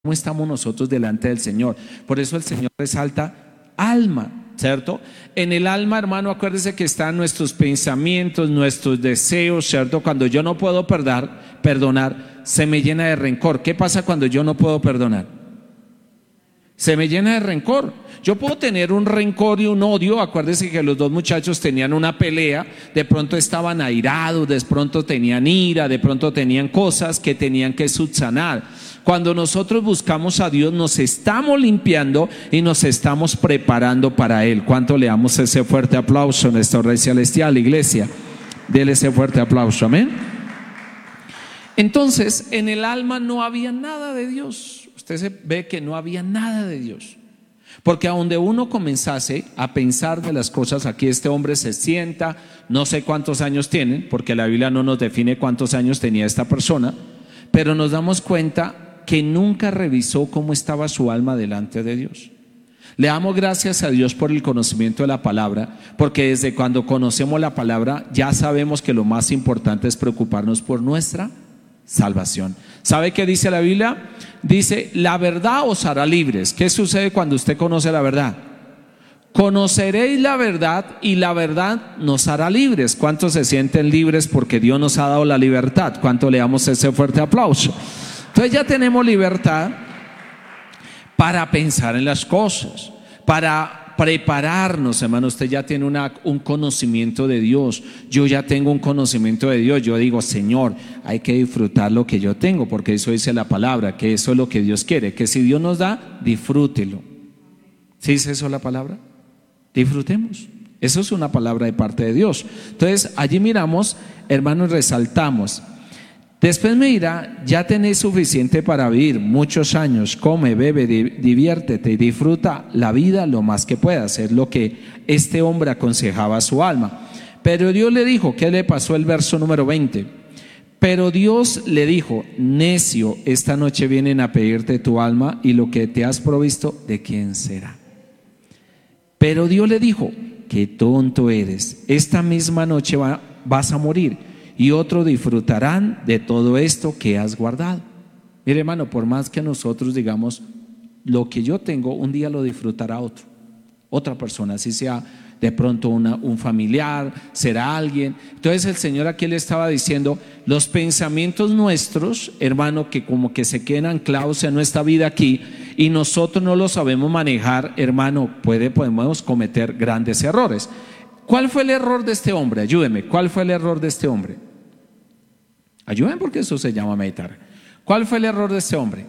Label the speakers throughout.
Speaker 1: ¿Cómo estamos nosotros delante del Señor? Por eso el Señor resalta alma, ¿cierto? En el alma, hermano, acuérdese que están nuestros pensamientos, nuestros deseos, ¿cierto? Cuando yo no puedo perdonar, se me llena de rencor. ¿Qué pasa cuando yo no puedo perdonar? Se me llena de rencor. Yo puedo tener un rencor y un odio. Acuérdese que los dos muchachos tenían una pelea, de pronto estaban airados, de pronto tenían ira, de pronto tenían cosas que tenían que subsanar. Cuando nosotros buscamos a Dios, nos estamos limpiando y nos estamos preparando para Él. ¿Cuánto le damos ese fuerte aplauso a nuestro Rey Celestial, iglesia? Dele ese fuerte aplauso, amén. Entonces, en el alma no había nada de Dios. Usted se ve que no había nada de Dios. Porque a donde uno comenzase a pensar de las cosas, aquí este hombre se sienta, no sé cuántos años tienen, porque la Biblia no nos define cuántos años tenía esta persona, pero nos damos cuenta que nunca revisó cómo estaba su alma delante de Dios. Le damos gracias a Dios por el conocimiento de la palabra, porque desde cuando conocemos la palabra ya sabemos que lo más importante es preocuparnos por nuestra salvación. ¿Sabe qué dice la Biblia? Dice, la verdad os hará libres. ¿Qué sucede cuando usted conoce la verdad? Conoceréis la verdad y la verdad nos hará libres. ¿Cuántos se sienten libres porque Dios nos ha dado la libertad? ¿Cuánto le damos ese fuerte aplauso? Entonces ya tenemos libertad para pensar en las cosas, para prepararnos, hermano. Usted ya tiene un conocimiento de Dios. Yo ya tengo un conocimiento de Dios. Yo digo, Señor, hay que disfrutar lo que yo tengo, porque eso dice la palabra, que eso es lo que Dios quiere, que si Dios nos da, disfrútelo. ¿Sí dice eso la palabra? Disfrutemos. Eso es una palabra de parte de Dios. Entonces allí miramos, hermanos, resaltamos. Después me dirá, ya tenés suficiente para vivir muchos años, come, bebe, diviértete y disfruta la vida lo más que puedas. Es lo que este hombre aconsejaba a su alma. Pero Dios le dijo, ¿qué le pasó? El verso número 20. Pero Dios le dijo, necio, esta noche vienen a pedirte tu alma y lo que te has provisto, ¿de quién será? Pero Dios le dijo, qué tonto eres, esta misma noche vas a morir. Y otros disfrutarán de todo esto que has guardado. Mire, hermano, por más que nosotros digamos, lo que yo tengo, un día lo disfrutará otra persona, así sea de pronto un familiar, será alguien. Entonces el Señor aquí le estaba diciendo, los pensamientos nuestros, hermano, que como que se quedan anclados en nuestra vida aquí y nosotros no los sabemos manejar, hermano, podemos cometer grandes errores. ¿Cuál fue el error de este hombre? Ayúdeme, ¿cuál fue el error de este hombre? Ayúdenme porque eso se llama meditar. ¿Cuál fue el error de este hombre?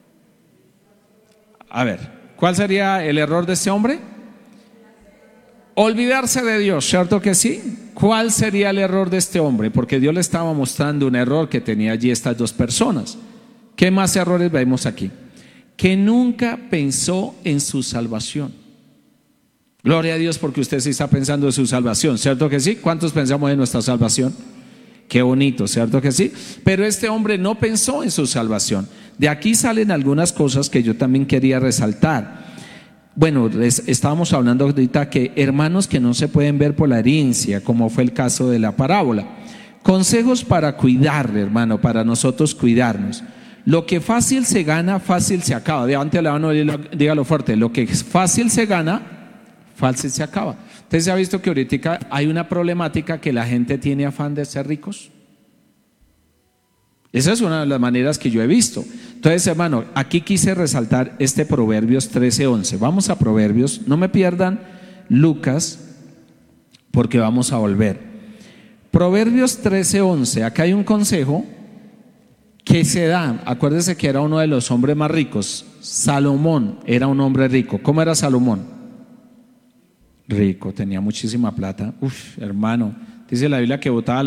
Speaker 1: A ver, ¿cuál sería el error de este hombre? Olvidarse de Dios, ¿cierto que sí? ¿Cuál sería el error de este hombre? Porque Dios le estaba mostrando un error que tenía allí estas dos personas. ¿Qué más errores vemos aquí? Que nunca pensó en su salvación. Gloria a Dios porque usted sí está pensando en su salvación, ¿cierto que sí? ¿Cuántos pensamos en nuestra salvación? Qué bonito, ¿cierto que sí? Pero este hombre no pensó en su salvación. De aquí salen algunas cosas que yo también quería resaltar. Bueno, estábamos hablando ahorita que hermanos que no se pueden ver por la herencia, como fue el caso de la parábola. Consejos para cuidar, hermano, para nosotros cuidarnos. Lo que fácil se gana, fácil se acaba. Levante la mano y dígalo fuerte. Lo que fácil se gana, fácil se acaba. ¿Usted se ha visto que ahorita hay una problemática que la gente tiene afán de ser ricos? Esa es una de las maneras que yo he visto. Entonces, hermano, aquí quise resaltar este Proverbios 13:11. Vamos a Proverbios, no me pierdan Lucas, porque vamos a volver. Proverbios 13:11, acá hay un consejo que se da. Acuérdese que era uno de los hombres más ricos. Salomón era un hombre rico. ¿Cómo era Salomón? Rico, tenía muchísima plata. Hermano, dice la Biblia que botaba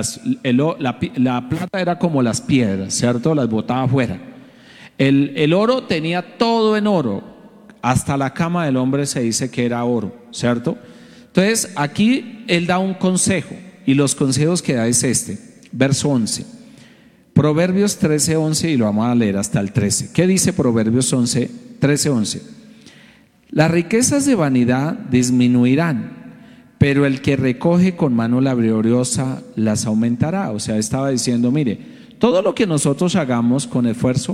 Speaker 1: la plata era como las piedras, ¿cierto? Las botaba afuera. El oro tenía todo en oro, hasta la cama del hombre se dice que era oro, ¿cierto? Entonces aquí él da un consejo y los consejos que da es este, verso 11. Proverbios 13:11 y lo vamos a leer hasta el 13. ¿Qué dice Proverbios 13:11? Las riquezas de vanidad disminuirán, pero el que recoge con mano laboriosa las aumentará. O sea, estaba diciendo, mire, todo lo que nosotros hagamos con esfuerzo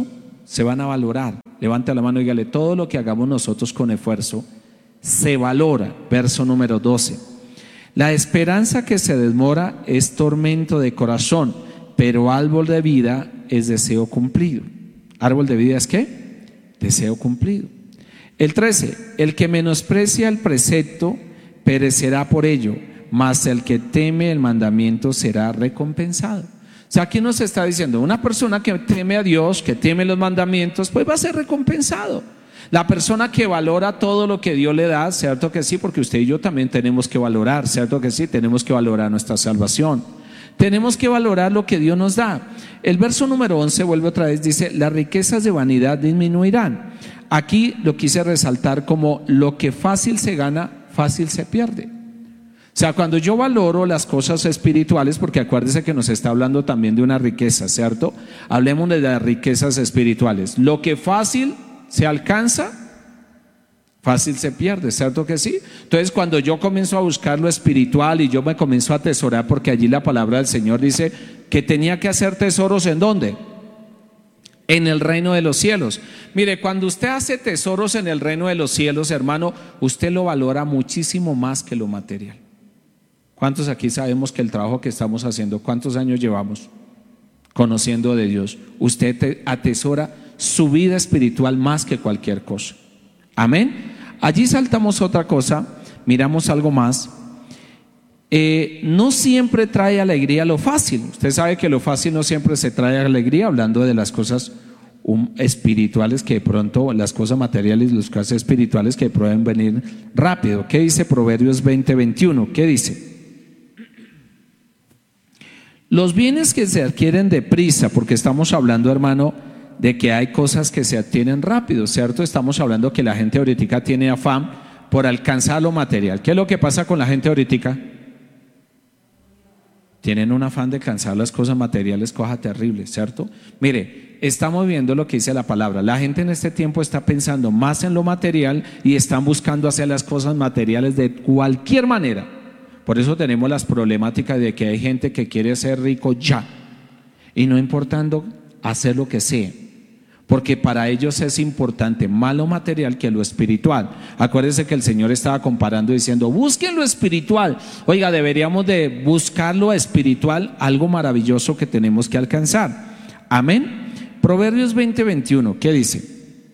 Speaker 1: se van a valorar. Levante la mano y dígale, todo lo que hagamos nosotros con esfuerzo se valora. Verso número 12. La esperanza que se demora es tormento de corazón, pero árbol de vida es deseo cumplido. ¿Árbol de vida es qué? Deseo cumplido. El 13, el que menosprecia el precepto perecerá por ello, mas el que teme el mandamiento será recompensado. O sea, aquí nos está diciendo, una persona que teme a Dios, que teme los mandamientos, pues va a ser recompensado. La persona que valora todo lo que Dios le da, cierto que sí, porque usted y yo también tenemos que valorar, cierto que sí, tenemos que valorar nuestra salvación. Tenemos que valorar lo que Dios nos da. El verso número 11 vuelve otra vez, dice, las riquezas de vanidad disminuirán. Aquí lo quise resaltar como lo que fácil se gana, fácil se pierde. O sea, cuando yo valoro las cosas espirituales, porque acuérdese que nos está hablando también de una riqueza, ¿cierto? Hablemos de las riquezas espirituales. Lo que fácil se alcanza, fácil se pierde, ¿cierto que sí? Entonces, cuando yo comienzo a buscar lo espiritual y yo me comienzo a atesorar, porque allí la palabra del Señor dice que tenía que hacer tesoros, ¿en dónde? En el reino de los cielos. Mire, cuando usted hace tesoros en el reino de los cielos, hermano, usted lo valora muchísimo más que lo material. ¿Cuántos aquí sabemos que el trabajo que estamos haciendo, cuántos años llevamos conociendo de Dios? Usted atesora su vida espiritual más que cualquier cosa. Amén. Allí saltamos otra cosa, miramos algo más. No siempre trae alegría lo fácil. Usted sabe que lo fácil no siempre se trae alegría, hablando de las cosas espirituales, que de pronto, las cosas materiales, las cosas espirituales que pueden venir rápido. ¿Qué dice Proverbios 20:21? ¿Qué dice? Los bienes que se adquieren deprisa, porque estamos hablando, hermano, de que hay cosas que se adquieren rápido, ¿cierto? Estamos hablando que la gente ahorita tiene afán por alcanzar lo material. ¿Qué es lo que pasa con la gente ahorita? Tienen un afán de alcanzar las cosas materiales, cosa terrible, ¿cierto? Mire, estamos viendo lo que dice la palabra. La gente en este tiempo está pensando más en lo material y están buscando hacer las cosas materiales de cualquier manera. Por eso tenemos las problemáticas de que hay gente que quiere ser rico ya, y no importando hacer lo que sea, porque para ellos es importante más lo material que lo espiritual. Acuérdense que el Señor estaba comparando diciendo, busquen lo espiritual. Oiga, deberíamos de buscar lo espiritual, algo maravilloso que tenemos que alcanzar. Amén. Proverbios 20:21, ¿qué dice?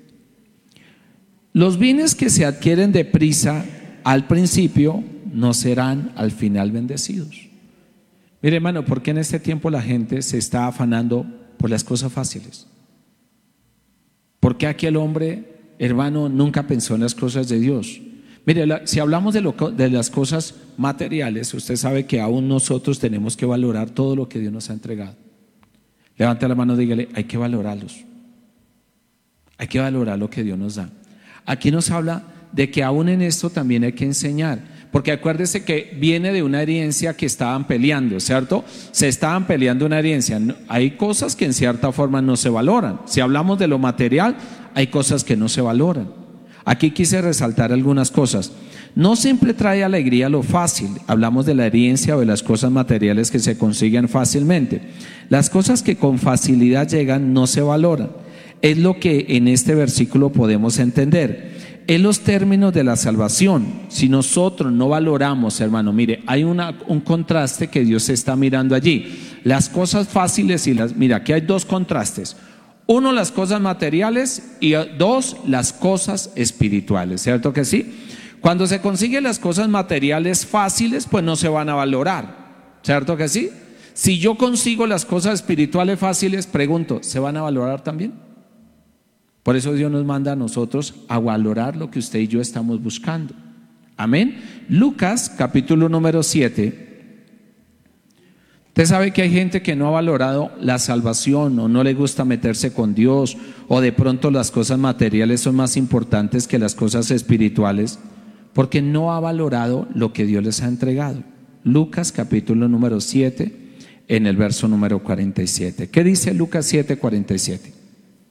Speaker 1: Los bienes que se adquieren deprisa al principio no serán al final bendecidos. Mire, hermano, ¿por qué en este tiempo la gente se está afanando por las cosas fáciles? ¿Por qué aquel hombre, hermano, nunca pensó en las cosas de Dios? Mire, si hablamos de las cosas materiales, usted sabe que aún nosotros tenemos que valorar todo lo que Dios nos ha entregado. Levante la mano y dígale, hay que valorarlos. Hay que valorar lo que Dios nos da. Aquí nos habla de que aún en esto también hay que enseñar. Porque acuérdese que viene de una herencia que estaban peleando, ¿cierto? Se estaban peleando una herencia. Hay cosas que en cierta forma no se valoran. Si hablamos de lo material, hay cosas que no se valoran. Aquí quise resaltar algunas cosas. No siempre trae alegría lo fácil. Hablamos de la herencia o de las cosas materiales que se consiguen fácilmente. Las cosas que con facilidad llegan no se valoran. Es lo que en este versículo podemos entender. En los términos de la salvación, si nosotros no valoramos, hermano, mire, hay un contraste que Dios está mirando allí. Las cosas fáciles mira, aquí hay dos contrastes. Uno, las cosas materiales, y dos, las cosas espirituales, ¿cierto que sí? Cuando se consiguen las cosas materiales fáciles, pues no se van a valorar, ¿cierto que sí? Si yo consigo las cosas espirituales fáciles, pregunto, ¿se van a valorar también? Por eso Dios nos manda a nosotros a valorar lo que usted y yo estamos buscando. Amén. Lucas capítulo número 7. Usted sabe que hay gente que no ha valorado la salvación, o no le gusta meterse con Dios, o de pronto las cosas materiales son más importantes que las cosas espirituales, porque no ha valorado lo que Dios les ha entregado. Lucas capítulo número 7, en el verso número 47. ¿Qué dice Lucas 7, 47?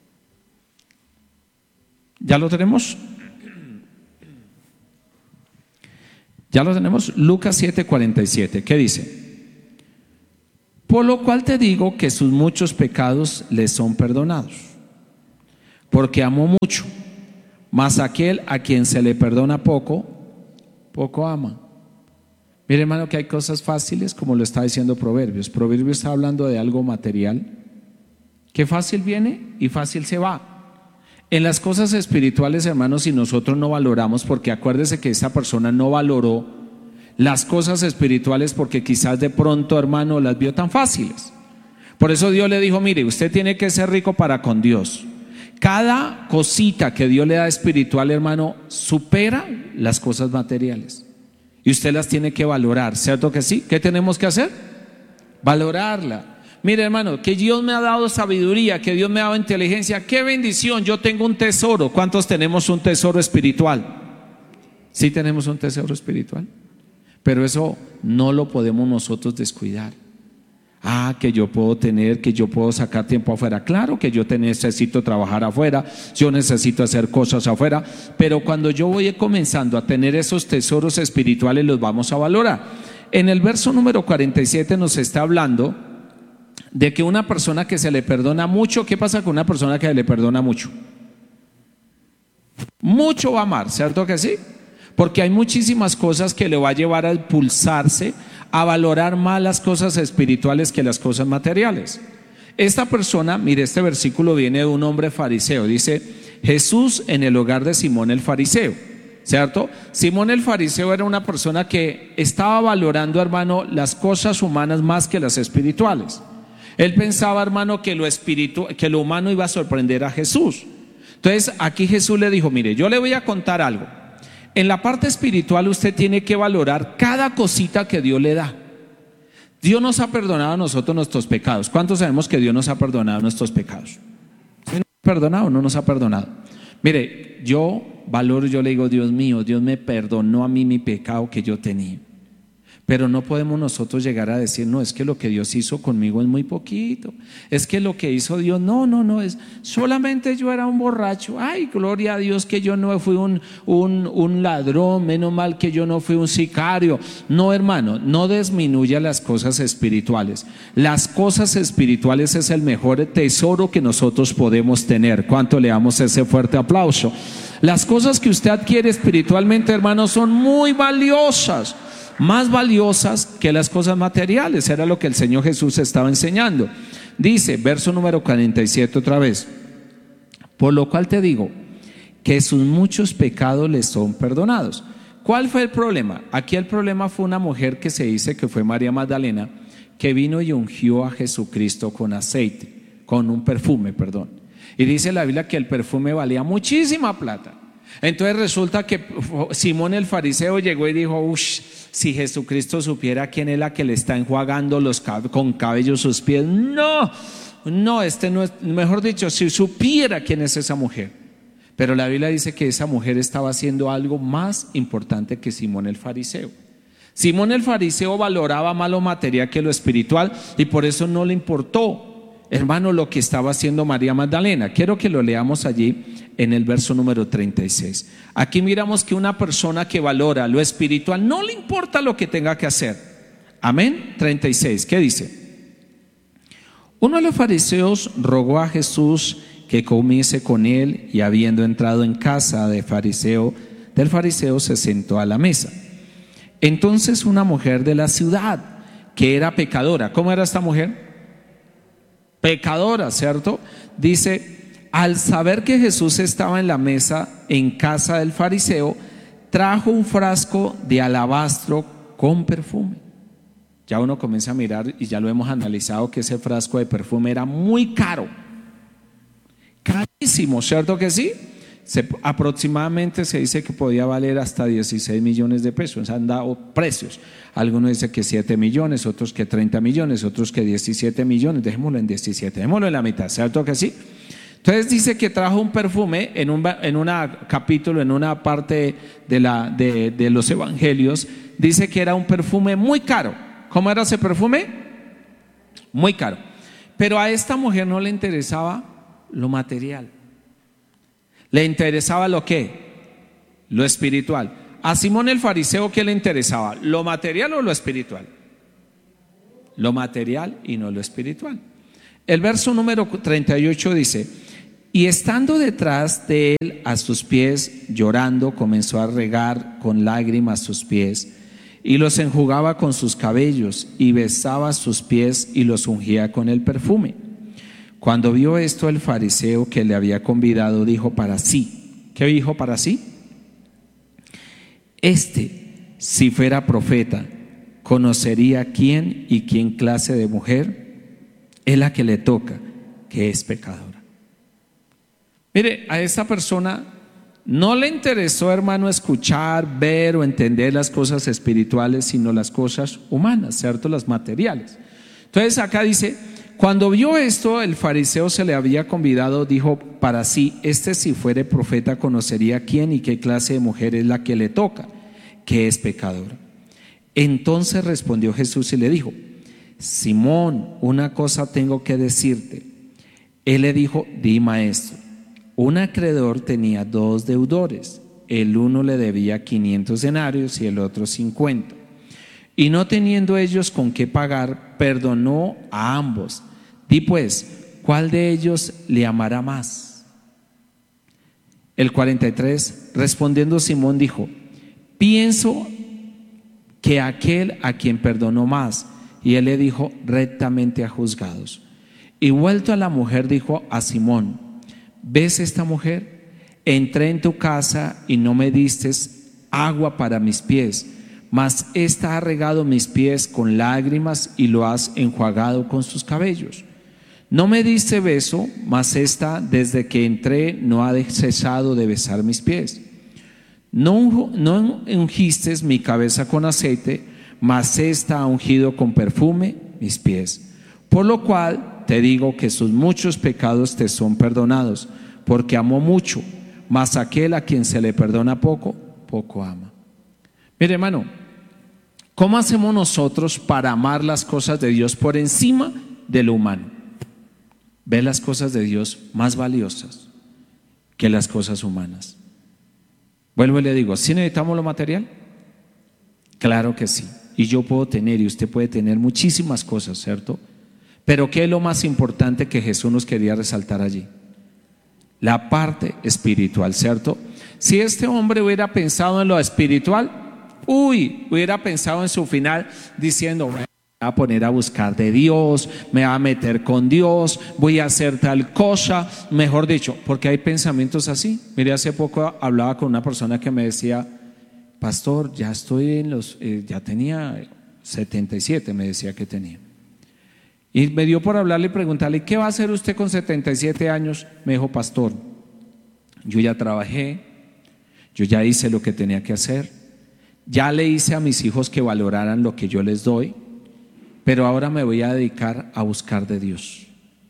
Speaker 1: ¿Ya lo tenemos? ¿Ya lo tenemos? Lucas 7, 47. ¿Qué dice? Por lo cual te digo que sus muchos pecados les son perdonados. porque amó mucho. Mas aquel a quien se le perdona poco, poco ama. Mire, hermano, que hay cosas fáciles, como lo está diciendo Proverbios. Proverbios está hablando de algo material, que fácil viene y fácil se va. En las cosas espirituales, hermanos, si nosotros no valoramos, porque acuérdese que esa persona no valoró las cosas espirituales porque quizás de pronto, hermano, las vio tan fáciles. Por eso Dios le dijo, mire, usted tiene que ser rico para con Dios. Cada cosita que Dios le da espiritual, hermano, supera las cosas materiales. Y usted las tiene que valorar, ¿cierto que sí? ¿Qué tenemos que hacer? Valorarla. Mire, hermano, que Dios me ha dado sabiduría, que Dios me ha dado inteligencia. ¡Qué bendición! Yo tengo un tesoro. ¿Cuántos tenemos un tesoro espiritual? Sí tenemos un tesoro espiritual. Pero eso no lo podemos nosotros descuidar. Que yo puedo tener, que yo puedo sacar tiempo afuera. Claro que yo necesito trabajar afuera, yo necesito hacer cosas afuera, pero cuando yo voy comenzando a tener esos tesoros espirituales, los vamos a valorar. En el verso número 47 nos está hablando de que una persona que se le perdona mucho, ¿qué pasa con una persona que le perdona mucho? Mucho va a amar, ¿cierto que sí? Porque hay muchísimas cosas que le va a llevar a impulsarse a valorar más las cosas espirituales que las cosas materiales. Esta persona, mire, este versículo viene de un hombre fariseo. Dice, Jesús en el hogar de Simón el fariseo, ¿cierto? Simón el fariseo era una persona que estaba valorando, hermano, las cosas humanas más que las espirituales. Él pensaba, hermano, que lo humano iba a sorprender a Jesús. Entonces aquí Jesús le dijo, mire, yo le voy a contar algo. En la parte espiritual usted tiene que valorar cada cosita que Dios le da. Dios nos ha perdonado a nosotros nuestros pecados. ¿Cuántos sabemos que Dios nos ha perdonado nuestros pecados? ¿Sí nos ha perdonado o no nos ha perdonado? Mire, yo valoro, yo le digo, Dios mío, Dios me perdonó a mí mi pecado que yo tenía. Pero no podemos nosotros llegar a decir, no, es que lo que Dios hizo conmigo es muy poquito. Es que lo que hizo Dios, no, es solamente yo era un borracho. Ay, gloria a Dios que yo no fui un ladrón, menos mal que yo no fui un sicario. No, hermano, no disminuya las cosas espirituales. Las cosas espirituales es el mejor tesoro que nosotros podemos tener. ¿Cuánto le damos ese fuerte aplauso? Las cosas que usted adquiere espiritualmente, hermano, son muy valiosas. Más valiosas que las cosas materiales. Era lo que el Señor Jesús estaba enseñando. Dice, verso número 47 otra vez, por lo cual te digo que sus muchos pecados les son perdonados. ¿Cuál fue el problema? Aquí el problema fue una mujer que se dice que fue María Magdalena, que vino y ungió a Jesucristo con aceite, con un perfume, perdón. Y dice la Biblia que el perfume valía muchísima plata. Entonces resulta que Simón el fariseo llegó y dijo, uff, si Jesucristo supiera quién es la que le está enjuagando con cabello sus pies. No, no es, mejor dicho, si supiera quién es esa mujer. Pero la Biblia dice que esa mujer estaba haciendo algo más importante que Simón el fariseo. Simón el fariseo valoraba más lo material que lo espiritual y por eso no le importó, hermano, lo que estaba haciendo María Magdalena. Quiero que lo leamos allí en el verso número 36. Aquí miramos que una persona que valora lo espiritual no le importa lo que tenga que hacer. Amén. 36, ¿qué dice? Uno de los fariseos rogó a Jesús que comiese con él, y habiendo entrado en casa del fariseo se sentó a la mesa. Entonces una mujer de la ciudad que era pecadora. ¿Cómo era esta mujer? Pecadora, ¿cierto? Dice, al saber que Jesús estaba en la mesa en casa del fariseo, trajo un frasco de alabastro con perfume. Ya uno comienza a mirar y ya lo hemos analizado que ese frasco de perfume era muy caro, carísimo, ¿cierto que sí? Aproximadamente se dice que podía valer hasta 16 millones de pesos. Han dado precios. Algunos dicen que 7 millones, otros que 30 millones, otros que 17 millones. Dejémoslo en 17, dejémoslo en la mitad, ¿cierto que sí? Entonces dice que trajo un perfume en un capítulo, en una parte de los evangelios, dice que era un perfume muy caro. ¿Cómo era ese perfume? Muy caro. Pero a esta mujer no le interesaba lo material. Le interesaba lo qué, lo espiritual. A Simón el fariseo, ¿qué le interesaba? ¿Lo material o lo espiritual? Lo material y no lo espiritual. El verso número 38 dice, Y estando detrás de él a sus pies, llorando, comenzó a regar con lágrimas sus pies, y los enjugaba con sus cabellos, y besaba sus pies y los ungía con el perfume. Cuando vio esto el fariseo que le había convidado, dijo para sí. ¿Qué dijo para sí? Si fuera profeta, conocería quién y quién clase de mujer es la que le toca, que es pecadora. Mire, a esta persona no le interesó, hermano, escuchar, ver o entender las cosas espirituales, sino las cosas humanas, ¿cierto? Las materiales. Entonces acá dice, cuando vio esto, el fariseo se le había convidado, dijo para sí, si fuere profeta conocería quién y qué clase de mujer es la que le toca, que es pecadora. Entonces respondió Jesús y le dijo, Simón, una cosa tengo que decirte. Él le dijo, di, maestro. Un acreedor tenía 2 deudores, el uno le debía 500 denarios y el otro 50. Y no teniendo ellos con qué pagar, perdonó a ambos. Di pues, ¿cuál de ellos le amará más? El 43, respondiendo Simón dijo, pienso que aquel a quien perdonó más. Y él le dijo, rectamente ha juzgados. Y vuelto a la mujer dijo a Simón, ¿ves esta mujer? Entré en tu casa y no me diste agua para mis pies, mas ésta ha regado mis pies con lágrimas y lo has enjuagado con sus cabellos. No me diste beso, mas ésta desde que entré no ha cesado de besar mis pies. No ungiste mi cabeza con aceite, mas ésta ha ungido con perfume mis pies. Por lo cual te digo que sus muchos pecados te son perdonados, porque amó mucho, mas aquel a quien se le perdona poco, poco ama. Mire, hermano, ¿cómo hacemos nosotros para amar las cosas de Dios por encima de lo humano? Ver las cosas de Dios más valiosas que las cosas humanas. Vuelvo y le digo, ¿sí necesitamos lo material? Claro que sí. Y yo puedo tener, y usted puede tener muchísimas cosas, ¿cierto? Pero ¿qué es lo más importante que Jesús nos quería resaltar allí? La parte espiritual, ¿cierto? Si este hombre hubiera pensado en lo espiritual, hubiera pensado en su final diciendo, me voy a poner a buscar de Dios, me voy a meter con Dios, voy a hacer tal cosa, mejor dicho, porque hay pensamientos así. Mire, hace poco hablaba con una persona que me decía, pastor, ya estoy ya tenía 77, me decía que tenía. Y me dio por hablarle y preguntarle, ¿qué va a hacer usted con 77 años? Me dijo, pastor, yo ya trabajé, yo ya hice lo que tenía que hacer, ya le hice a mis hijos que valoraran lo que yo les doy, pero ahora me voy a dedicar a buscar de Dios.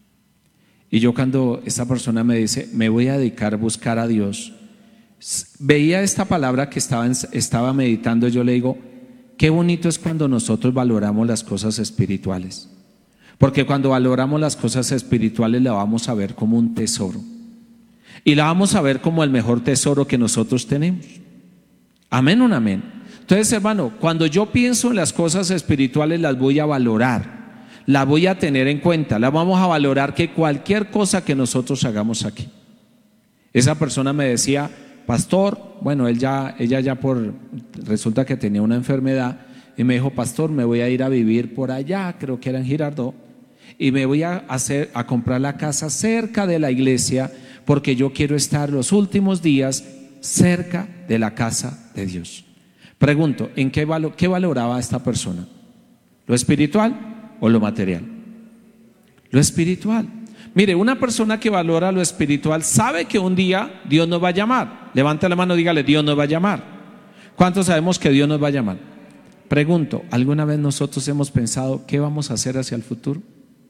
Speaker 1: Y yo cuando esta persona me dice, me voy a dedicar a buscar a Dios, veía esta palabra que estaba meditando, yo le digo, qué bonito es cuando nosotros valoramos las cosas espirituales. Porque cuando valoramos las cosas espirituales la vamos a ver como un tesoro. Y la vamos a ver como el mejor tesoro que nosotros tenemos. Amén o no amén. Entonces, hermano, cuando yo pienso en las cosas espirituales las voy a valorar, las voy a tener en cuenta, las vamos a valorar que cualquier cosa que nosotros hagamos aquí. Esa persona me decía, pastor, bueno, ella ya resulta que tenía una enfermedad y me dijo, pastor, me voy a ir a vivir por allá, creo que era en Girardot, y me voy a comprar la casa cerca de la iglesia porque yo quiero estar los últimos días cerca de la casa de Dios. Pregunto, ¿en qué valoraba esta persona? ¿Lo espiritual o lo material? Lo espiritual. Mire, una persona que valora lo espiritual sabe que un día Dios nos va a llamar. Levante la mano y dígale, Dios nos va a llamar. ¿Cuántos sabemos que Dios nos va a llamar? Pregunto, ¿alguna vez nosotros hemos pensado qué vamos a hacer hacia el futuro?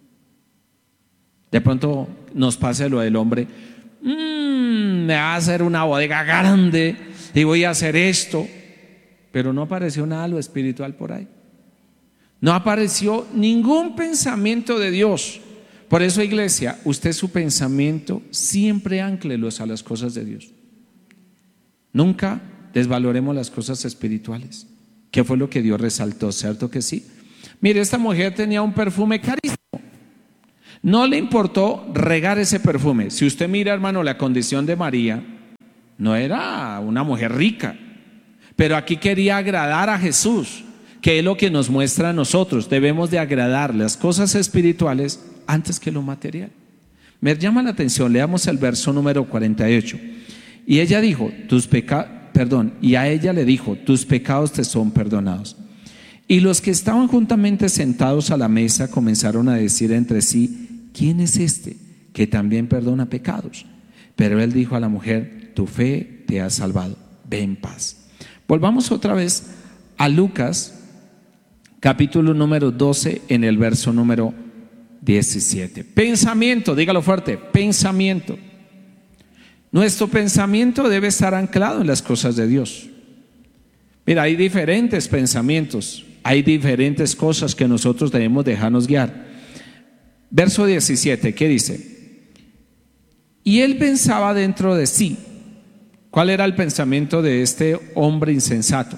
Speaker 1: De pronto nos pase lo del hombre, me va a hacer una bodega grande y voy a hacer esto, pero no apareció nada de lo espiritual por ahí. No apareció ningún pensamiento de Dios. Por eso, iglesia, usted su pensamiento siempre anclelos a las cosas de Dios. Nunca desvaloremos las cosas espirituales, que fue lo que Dios resaltó, ¿cierto que sí? Mire, esta mujer tenía un perfume carísimo. No le importó regar ese perfume. Si usted mira, hermano, la condición de María, no era una mujer rica, pero aquí quería agradar a Jesús, que es lo que nos muestra a nosotros. Debemos de agradar las cosas espirituales antes que lo material. Me llama la atención, leamos el verso número 48. Y ella dijo, y a ella le dijo, tus pecados te son perdonados. Y los que estaban juntamente sentados a la mesa comenzaron a decir entre sí, ¿quién es este que también perdona pecados? Pero él dijo a la mujer, tu fe te ha salvado, ve en paz. Volvamos otra vez a Lucas, capítulo número 12, en el verso número 17. Pensamiento, dígalo fuerte, pensamiento. Nuestro pensamiento debe estar anclado en las cosas de Dios. Mira, hay diferentes pensamientos, hay diferentes cosas que nosotros debemos dejarnos guiar. Verso 17, ¿qué dice? Y él pensaba dentro de sí. ¿Cuál era el pensamiento de este hombre insensato?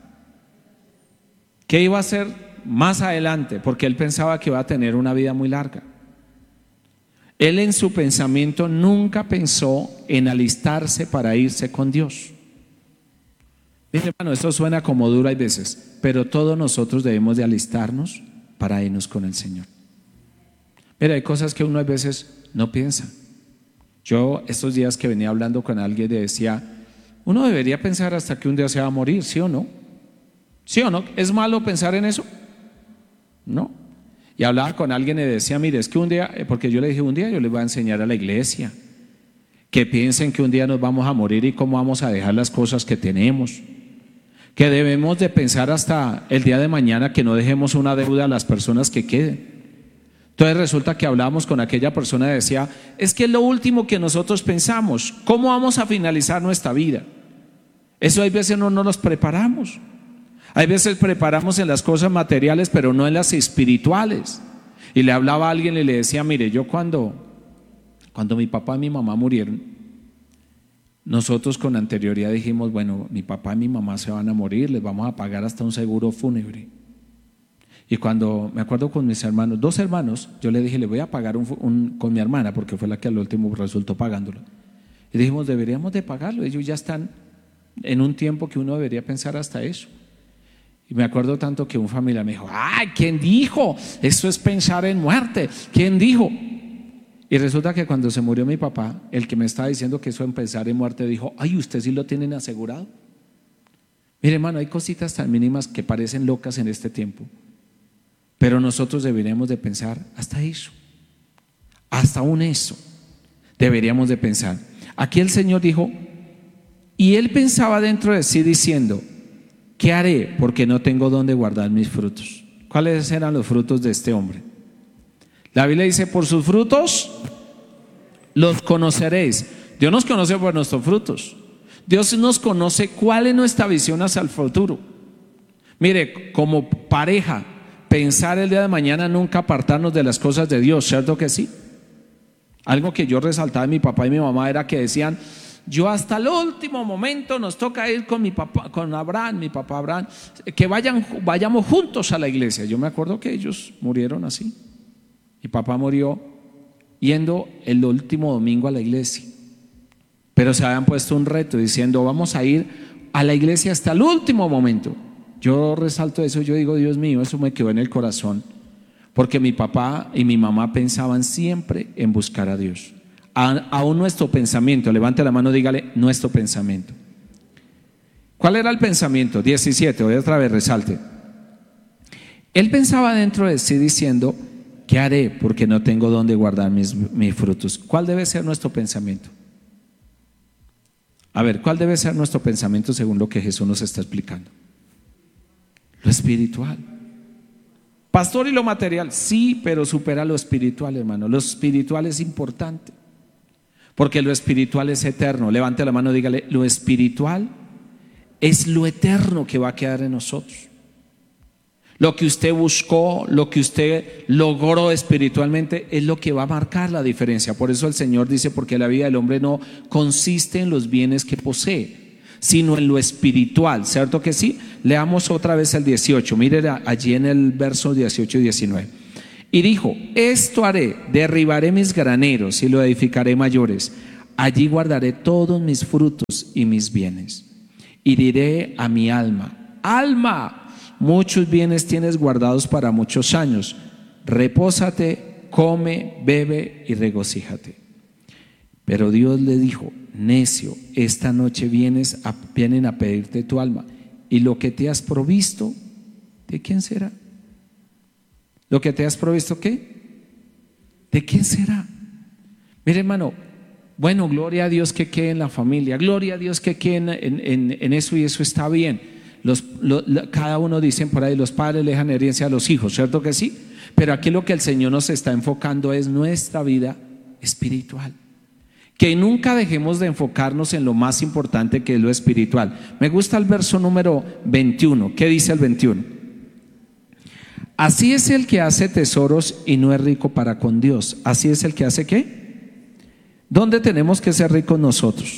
Speaker 1: ¿Qué iba a hacer más adelante? Porque él pensaba que iba a tener una vida muy larga. Él en su pensamiento nunca pensó en alistarse para irse con Dios. Mire, hermano, esto suena como duro hay veces, pero todos nosotros debemos de alistarnos para irnos con el Señor. Mira, hay cosas que uno a veces no piensa. Yo estos días que venía hablando con alguien le decía, uno debería pensar hasta que un día se va a morir, ¿sí o no? ¿Sí o no? ¿Es malo pensar en eso? No. Y hablaba con alguien y decía, mire, es que un día, porque yo le dije, un día yo les voy a enseñar a la iglesia que piensen que un día nos vamos a morir y cómo vamos a dejar las cosas que tenemos, que debemos de pensar hasta el día de mañana que no dejemos una deuda a las personas que queden. Entonces resulta que hablábamos con aquella persona y decía, es que es lo último que nosotros pensamos, ¿cómo vamos a finalizar nuestra vida? Eso hay veces no nos preparamos. Hay veces preparamos en las cosas materiales, pero no en las espirituales. Y le hablaba a alguien y le decía, mire, yo cuando mi papá y mi mamá murieron, nosotros con anterioridad dijimos, bueno, mi papá y mi mamá se van a morir, les vamos a pagar hasta un seguro fúnebre. Y cuando me acuerdo con mis hermanos, 2 hermanos, yo le dije, le voy a pagar con mi hermana, porque fue la que al último resultó pagándolo. Y dijimos, deberíamos de pagarlo, ellos ya están en un tiempo que uno debería pensar hasta eso. Y me acuerdo tanto que un familiar me dijo, ¡ay! ¿Quién dijo? Eso es pensar en muerte. ¿Quién dijo? Y resulta que cuando se murió mi papá, el que me estaba diciendo que eso en pensar en muerte dijo, ¡ay! ¿Usted sí lo tienen asegurado? Mire, hermano, hay cositas tan mínimas que parecen locas en este tiempo, pero nosotros deberíamos de pensar hasta eso, hasta aún eso deberíamos de pensar. Aquí el Señor dijo, y él pensaba dentro de sí diciendo, ¿qué haré? Porque no tengo dónde guardar mis frutos. ¿Cuáles eran los frutos de este hombre? La Biblia dice, por sus frutos los conoceréis. Dios nos conoce por nuestros frutos. Dios nos conoce cuál es nuestra visión hacia el futuro. Mire, como pareja, pensar el día de mañana, nunca apartarnos de las cosas de Dios, ¿cierto que sí? Algo que yo resaltaba de mi papá y mi mamá era que decían, yo hasta el último momento nos toca ir con mi papá, con Abraham, mi papá Abraham, que vayamos juntos a la iglesia. Yo me acuerdo que ellos murieron así. Mi papá murió yendo el último domingo a la iglesia, pero se habían puesto un reto diciendo, vamos a ir a la iglesia hasta el último momento. Yo resalto eso, yo digo, Dios mío, eso me quedó en el corazón, porque mi papá y mi mamá pensaban siempre en buscar a Dios. Aún nuestro pensamiento, levante la mano, dígale, nuestro pensamiento. ¿Cuál era el pensamiento? 17, voy otra vez, resalte. Él pensaba dentro de sí diciendo, ¿qué haré? Porque no tengo dónde guardar mis frutos. ¿Cuál debe ser nuestro pensamiento? A ver, ¿cuál debe ser nuestro pensamiento según lo que Jesús nos está explicando? Lo espiritual. Pastor, ¿y lo material? Sí, pero supera lo espiritual, hermano. Lo espiritual es importante, porque lo espiritual es eterno. Levante la mano, dígale, lo espiritual es lo eterno que va a quedar en nosotros. Lo que usted buscó, lo que usted logró espiritualmente es lo que va a marcar la diferencia. Por eso el Señor dice, porque la vida del hombre no consiste en los bienes que posee, sino en lo espiritual, ¿cierto que sí? Leamos otra vez el 18, mire allí en el verso 18 y 19. Y dijo: esto haré, derribaré mis graneros y lo edificaré mayores. Allí guardaré todos mis frutos y mis bienes. Y diré a mi alma: alma, muchos bienes tienes guardados para muchos años. Repósate, come, bebe y regocíjate. Pero Dios le dijo: necio, esta noche vienen a pedirte tu alma, y lo que te has provisto, ¿de quién será? ¿Lo que te has provisto qué? ¿De quién será? Mire, hermano, bueno, gloria a Dios que quede en la familia, gloria a Dios que quede en eso, y eso está bien. Cada uno, dicen por ahí, los padres le dejan herencia a los hijos, ¿cierto que sí? Pero aquí lo que el Señor nos está enfocando es nuestra vida espiritual. Que nunca dejemos de enfocarnos en lo más importante, que es lo espiritual. Me gusta el verso número 21. ¿Qué dice el 21? Así es el que hace tesoros y no es rico para con Dios. Así es el que hace ¿qué? ¿Dónde tenemos que ser ricos nosotros?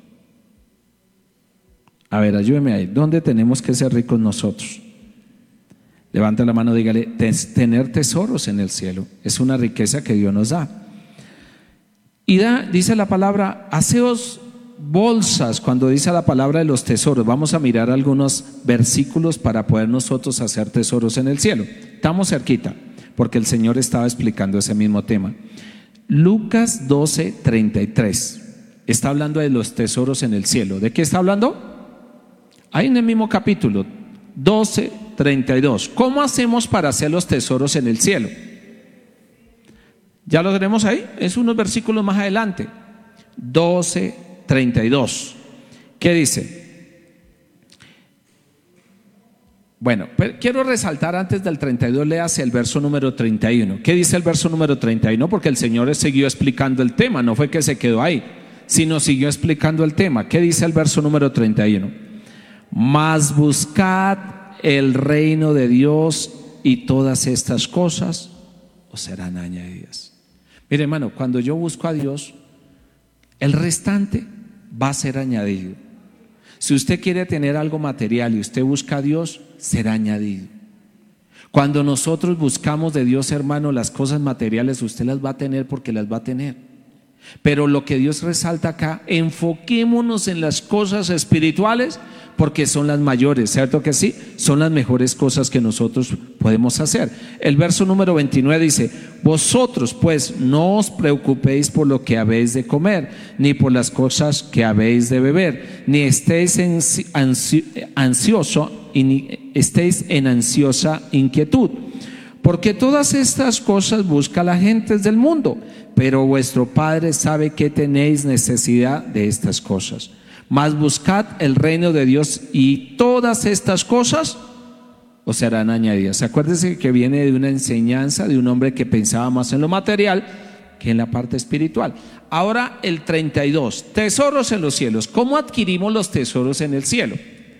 Speaker 1: A ver, ayúdeme ahí. ¿Dónde tenemos que ser ricos nosotros? Levanta la mano, dígale: tener tesoros en el cielo. Es una riqueza que Dios nos da. Y dice la palabra: haceos bolsas. Cuando dice la palabra de los tesoros, vamos a mirar algunos versículos para poder nosotros hacer tesoros en el cielo. Estamos cerquita, porque el Señor estaba explicando ese mismo tema. Lucas 12:33 está hablando de los tesoros en el cielo. ¿De qué está hablando? Ahí en el mismo capítulo 12:32. ¿Cómo hacemos para hacer los tesoros en el cielo? ¿Ya lo tenemos ahí? Es unos versículos más adelante. 12:32. ¿Qué dice? Bueno, pero quiero resaltar antes del 32, léase el verso número 31. ¿Qué dice el verso número 31? Porque el Señor siguió explicando el tema, no fue que se quedó ahí, sino siguió explicando el tema. ¿Qué dice el verso número 31? Mas buscad el reino de Dios, y todas estas cosas os serán añadidas. Mire, hermano, cuando yo busco a Dios, el restante va a ser añadido. Si usted quiere tener algo material y usted busca a Dios, será añadido. Cuando nosotros buscamos de Dios, hermano, las cosas materiales usted las va a tener porque las va a tener. Pero lo que Dios resalta acá: enfoquémonos en las cosas espirituales, porque son las mayores, ¿cierto que sí? Son las mejores cosas que nosotros podemos hacer. El verso número 29 dice: vosotros pues no os preocupéis por lo que habéis de comer, ni por las cosas que habéis de beber, ni estéis estéis en ansiosa inquietud. Porque todas estas cosas busca la gente del mundo, pero vuestro Padre sabe que tenéis necesidad de estas cosas. Mas buscad el reino de Dios, y todas estas cosas os serán añadidas. Acuérdense que viene de una enseñanza de un hombre que pensaba más en lo material que en la parte espiritual. Ahora el 32, tesoros en los cielos. ¿Cómo adquirimos los tesoros en el cielo?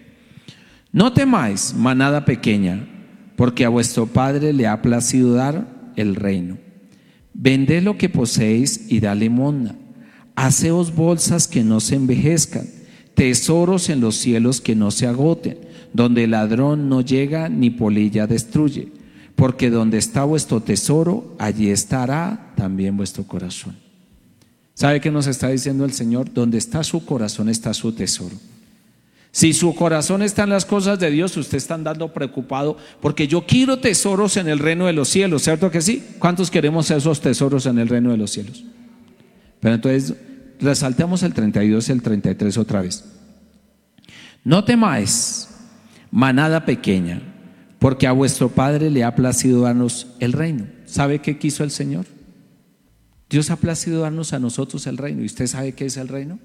Speaker 1: No temáis, manada pequeña, porque a vuestro Padre le ha placido dar el reino. Vended lo que poseéis y dad limosna. Haceos bolsas que no se envejezcan, tesoros en los cielos que no se agoten, donde el ladrón no llega ni polilla destruye. Porque donde está vuestro tesoro, allí estará también vuestro corazón. ¿Sabe qué nos está diciendo el Señor? Donde está su corazón está su tesoro. Si su corazón está en las cosas de Dios, usted está andando preocupado porque yo quiero tesoros en el reino de los cielos, ¿cierto que sí? ¿Cuántos queremos esos tesoros en el reino de los cielos? Pero entonces resaltemos el 32 y el 33 otra vez. No temáis, manada pequeña, porque a vuestro Padre le ha placido darnos el reino. ¿Sabe qué quiso el Señor? Dios ha placido darnos a nosotros el reino. ¿Y usted sabe qué es el reino?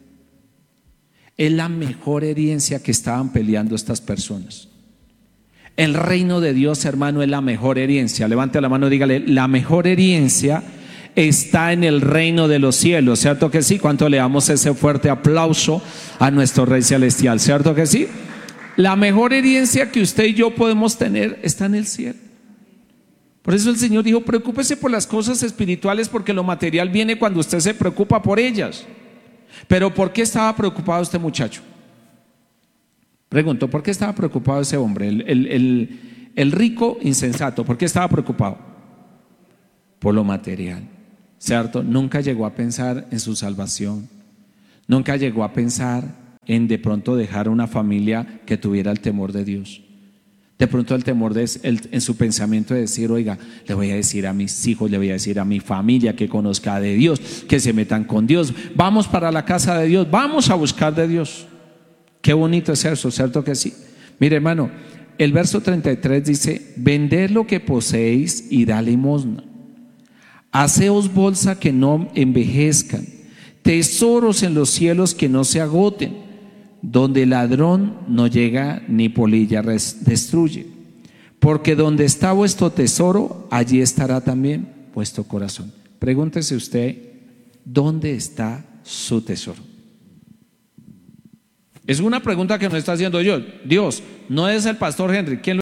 Speaker 1: Es la mejor herencia que estaban peleando estas personas. El reino de Dios, hermano, es la mejor herencia. Levante la mano, dígale: la mejor herencia está en el reino de los cielos, ¿cierto que sí? ¿Cuánto le damos ese fuerte aplauso a nuestro Rey Celestial? ¿Cierto que sí? La mejor herencia que usted y yo podemos tener está en el cielo. Por eso el Señor dijo: preocúpese por las cosas espirituales, porque lo material viene cuando usted se preocupa por ellas. Pero ¿por qué estaba preocupado este muchacho? Pregunto, ¿por qué estaba preocupado ese hombre? El rico insensato, ¿por qué estaba preocupado? por lo material, ¿cierto? Nunca llegó a pensar en su salvación, nunca llegó a pensar en de pronto dejar una familia que tuviera el temor de Dios. De pronto el temor en su pensamiento de decir, oiga, le voy a decir a mis hijos, le voy a decir a mi familia que conozca de Dios, que se metan con Dios, vamos para la casa de Dios, vamos a buscar de Dios. Qué bonito es eso, ¿cierto que sí? Mire, hermano, el verso 33 dice, vended lo que poseéis y da limosna. Haceos bolsa que no envejezcan, tesoros en los cielos que no se agoten, donde el ladrón no llega ni polilla destruye. Porque donde está vuestro tesoro, allí estará también vuestro corazón. Pregúntese usted, ¿dónde está su tesoro? Es una pregunta que no está haciendo yo. Dios, no es el pastor Henry. ¿Quién lo